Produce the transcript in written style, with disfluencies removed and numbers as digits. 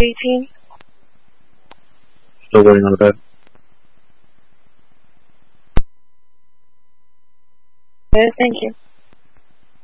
18. Still waiting on the bed. Good, thank you.